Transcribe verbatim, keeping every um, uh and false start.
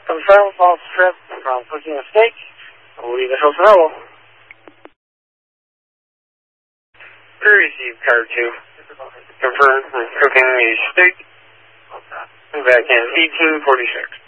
Confirm false trip from cooking a steak. We'll leave the hotel. Receive card two. Confirm cooking a steak. Back in eighteen forty-six.